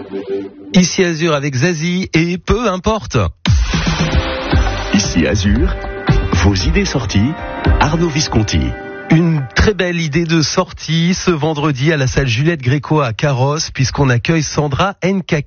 Ici Azur avec Zazie et peu importe. Ici Azur, vos idées sorties, Arnaud Visconti. Une très belle idée de sortie ce vendredi à la salle Juliette Gréco à Carros, puisqu'on accueille Sandra Nkaki.